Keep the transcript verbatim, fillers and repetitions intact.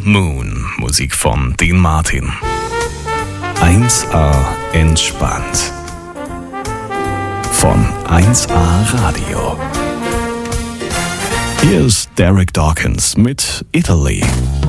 Moon, Musik von Dean Martin. eins A entspannt. Von eins A Radio. Hier ist Derek Dawkins mit Italy.